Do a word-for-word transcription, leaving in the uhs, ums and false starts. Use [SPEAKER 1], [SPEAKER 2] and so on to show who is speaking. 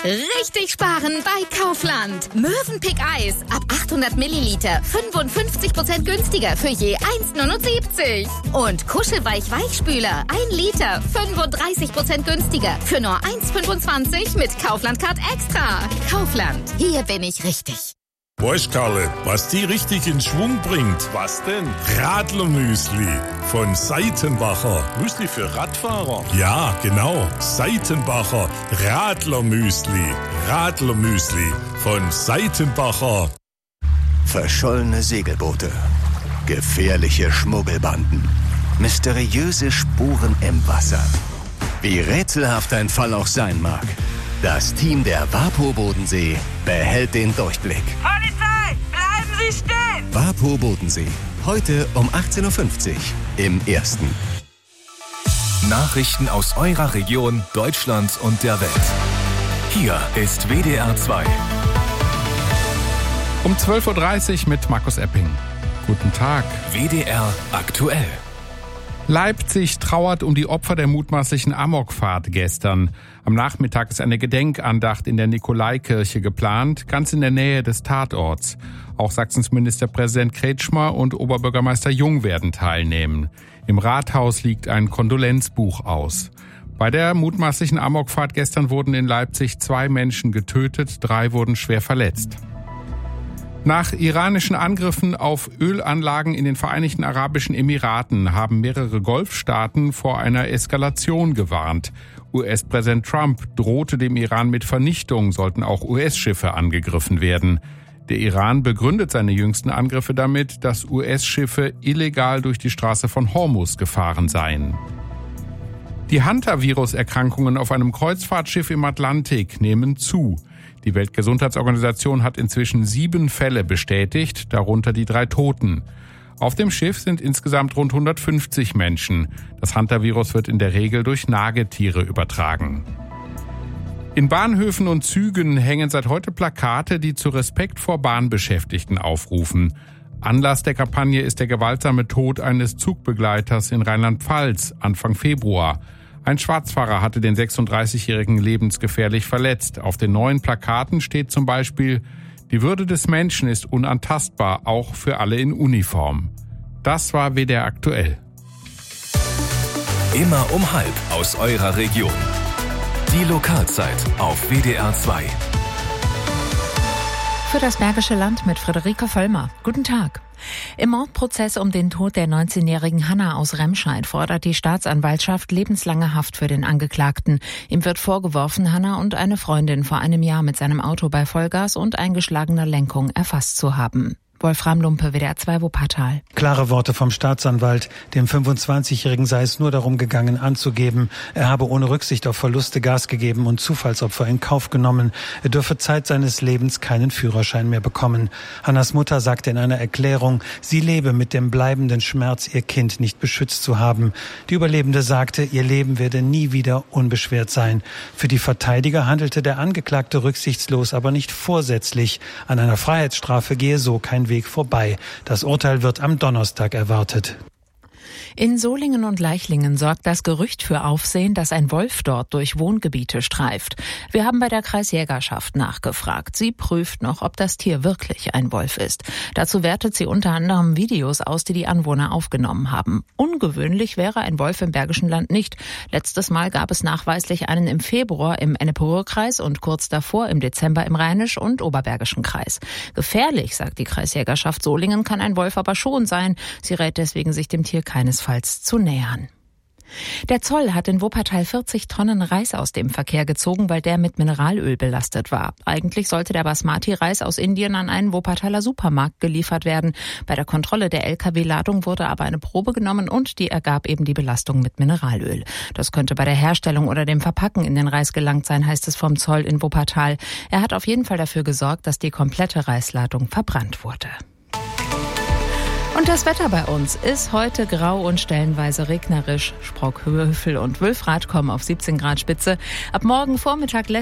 [SPEAKER 1] Richtig sparen bei Kaufland. Mövenpick Eis ab achthundert Milliliter fünfundfünfzig Prozent günstiger für je eins Komma neunundsiebzig. Und Kuschelweich Weichspüler ein Liter fünfunddreißig Prozent günstiger für nur eins Komma fünfundzwanzig mit Kaufland Card Extra. Kaufland, hier bin ich richtig.
[SPEAKER 2] Weißt Karle, was die richtig in Schwung bringt?
[SPEAKER 3] Was denn?
[SPEAKER 2] Radlermüsli von Seitenbacher.
[SPEAKER 3] Müsli für Radfahrer?
[SPEAKER 2] Ja, genau. Seitenbacher Radlermüsli. Radlermüsli von Seitenbacher.
[SPEAKER 4] Verschollene Segelboote, gefährliche Schmuggelbanden, mysteriöse Spuren im Wasser. Wie rätselhaft ein Fall auch sein mag, das Team der WaPo Bodensee behält den Durchblick.
[SPEAKER 5] Polizei, bleiben Sie stehen!
[SPEAKER 4] WaPo Bodensee, heute um achtzehn Uhr fünfzig im Ersten.
[SPEAKER 6] Nachrichten aus eurer Region, Deutschland und der Welt. Hier ist W D R zwei.
[SPEAKER 7] Um zwölf Uhr dreißig mit Markus Epping. Guten Tag.
[SPEAKER 6] W D R aktuell.
[SPEAKER 7] Leipzig trauert um die Opfer der mutmaßlichen Amokfahrt gestern. Am Nachmittag ist eine Gedenkandacht in der Nikolaikirche geplant, ganz in der Nähe des Tatorts. Auch Sachsens Ministerpräsident Kretschmer und Oberbürgermeister Jung werden teilnehmen. Im Rathaus liegt ein Kondolenzbuch aus. Bei der mutmaßlichen Amokfahrt gestern wurden in Leipzig zwei Menschen getötet, drei wurden schwer verletzt. Nach iranischen Angriffen auf Ölanlagen in den Vereinigten Arabischen Emiraten haben mehrere Golfstaaten vor einer Eskalation gewarnt. U S-Präsident Trump drohte dem Iran mit Vernichtung, sollten auch U S-Schiffe angegriffen werden. Der Iran begründet seine jüngsten Angriffe damit, dass U S-Schiffe illegal durch die Straße von Hormuz gefahren seien. Die Hantavirus-Erkrankungen auf einem Kreuzfahrtschiff im Atlantik nehmen zu. Die Weltgesundheitsorganisation hat inzwischen sieben Fälle bestätigt, darunter die drei Toten. Auf dem Schiff sind insgesamt rund hundertfünfzig Menschen. Das Hantavirus wird in der Regel durch Nagetiere übertragen. In Bahnhöfen und Zügen hängen seit heute Plakate, die zu Respekt vor Bahnbeschäftigten aufrufen. Anlass der Kampagne ist der gewaltsame Tod eines Zugbegleiters in Rheinland-Pfalz Anfang Februar. Ein Schwarzfahrer hatte den sechsunddreißigjährigen lebensgefährlich verletzt. Auf den neuen Plakaten steht zum Beispiel: Die Würde des Menschen ist unantastbar, auch für alle in Uniform. Das war W D R aktuell.
[SPEAKER 6] Immer um halb aus eurer Region. Die Lokalzeit auf W D R zwei.
[SPEAKER 8] Für das Bergische Land mit Friederike Völlmer. Guten Tag. Im Mordprozess um den Tod der neunzehnjährigen Hanna aus Remscheid fordert die Staatsanwaltschaft lebenslange Haft für den Angeklagten. Ihm wird vorgeworfen, Hanna und eine Freundin vor einem Jahr mit seinem Auto bei Vollgas und eingeschlagener Lenkung erfasst zu haben. Wolfram Lumpe, W D R zwei Wuppertal.
[SPEAKER 9] Klare Worte vom Staatsanwalt. Dem fünfundzwanzigjährigen sei es nur darum gegangen, anzugeben, er habe ohne Rücksicht auf Verluste Gas gegeben und Zufallsopfer in Kauf genommen. Er dürfe Zeit seines Lebens keinen Führerschein mehr bekommen. Hannas Mutter sagte in einer Erklärung, sie lebe mit dem bleibenden Schmerz, ihr Kind nicht beschützt zu haben. Die Überlebende sagte, ihr Leben werde nie wieder unbeschwert sein. Für die Verteidiger handelte der Angeklagte rücksichtslos, aber nicht vorsätzlich. An einer Freiheitsstrafe gehe so kein Weg vorbei. Das Urteil wird am Donnerstag erwartet.
[SPEAKER 8] In Solingen und Leichlingen sorgt das Gerücht für Aufsehen, dass ein Wolf dort durch Wohngebiete streift. Wir haben bei der Kreisjägerschaft nachgefragt. Sie prüft noch, ob das Tier wirklich ein Wolf ist. Dazu wertet sie unter anderem Videos aus, die die Anwohner aufgenommen haben. Ungewöhnlich wäre ein Wolf im Bergischen Land nicht. Letztes Mal gab es nachweislich einen im Februar im Ennepe-Ruhr-Kreis und kurz davor im Dezember im Rheinisch- und Oberbergischen Kreis. Gefährlich, sagt die Kreisjägerschaft Solingen, kann ein Wolf aber schon sein. Sie rät deswegen, sich dem Tier keinesfalls zu nähern. Der Zoll hat in Wuppertal vierzig Tonnen Reis aus dem Verkehr gezogen, weil der mit Mineralöl belastet war. Eigentlich sollte der Basmati-Reis aus Indien an einen Wuppertaler Supermarkt geliefert werden. Bei der Kontrolle der L K W-Ladung wurde aber eine Probe genommen und die ergab eben die Belastung mit Mineralöl. Das könnte bei der Herstellung oder dem Verpacken in den Reis gelangt sein, heißt es vom Zoll in Wuppertal. Er hat auf jeden Fall dafür gesorgt, dass die komplette Reisladung verbrannt wurde. Und das Wetter bei uns ist heute grau und stellenweise regnerisch. Sprockhövel und Wülfrath kommen auf siebzehn Grad Spitze. Ab morgen Vormittag lässt